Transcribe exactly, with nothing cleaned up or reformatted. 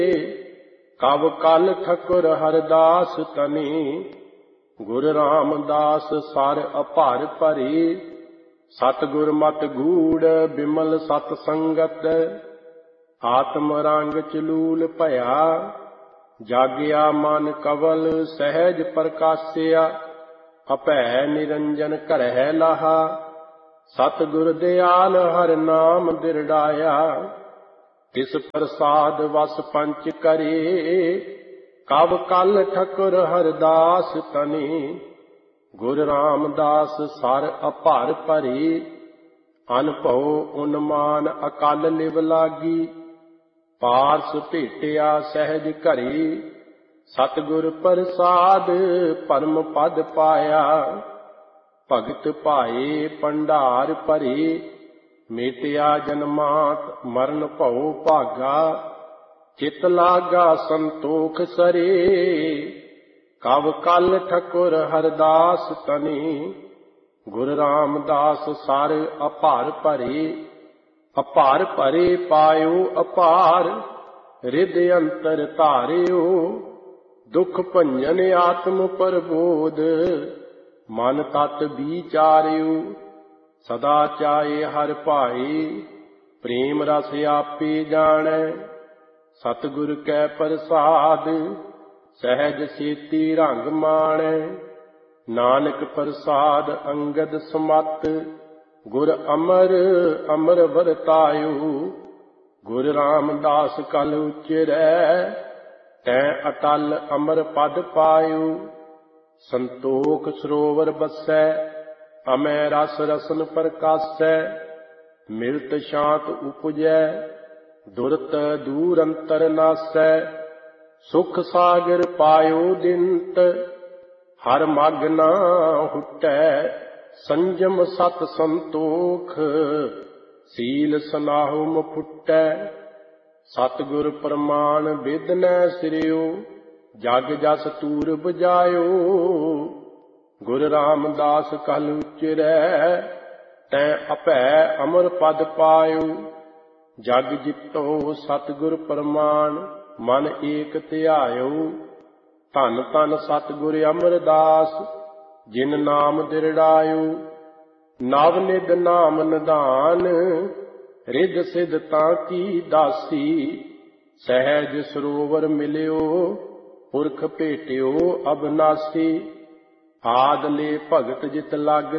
कब कल ठकुर हरदास तनी, गुर रामदास सार अपार भरी। सतगुर मत गूढ़ बिमल सत संगत, आत्म रंग चलूल भया। जाग्या मन कवल सहज प्रकाश्या, अपै निरंजन करह लाहा। सतगुर दयाल हर नाम दिरड़ाया, तिस प्रसाद वस पंच करे। कब कल ठकुर हरदास तनी, गुर रामदास सार अपार भरी। अनभव उन्मान अकाल लिव लागी, पारस भेटिया सहज घरी। सतगुर प्रसाद परम पद पाया, भगत पाए भंडार भरी। मेटिया जन्मात मरण भव भागा, चित लागा संतोख सरे। कब कल ठकुर हरदास तनी, गुर रामदास सार अपार भरी। अपार भरे पायो अपार, रिद अंतर धारियो। दुख भंजन आत्म प्रबोध, मन तत् विचारियो। सदा चाहे हर भाई, प्रेम रस आपे जानै। सतगुर कै प्रसाद, सहज सेती रंग माणै। नानक प्रसाद अंगद समत, गुर अमर अमर वरतायो। गुर रामदास कल उचरै, तैं अटल अमर पद पायो। संतोख सरोवर बसै, अमै रस रसन प्रकाशै। मिलत शांत उपजै, दुरत दूर अंतर नासै। सुख सागर पायो दिनत, हर मग ना हुटै। संजम सत संतोख, सील सनाहुम फुटै। सतगुर प्रमाण बिद नै सिरियो, जग जस तूर बजायो। गुर रामदास कल उचरै, तैं अपै अमर पद पायो। जग जितो सतगुर प्रमाण, मन एक ध्यायो। धन धन सतगुर अमरदास, जिन नाम दिरड़ायो। नव निध नाम निधान, रिद सिध तां की दासी। सहज सरोवर मिलियो, पुरख भेटियो अबनासी। आद ले भगत जित लग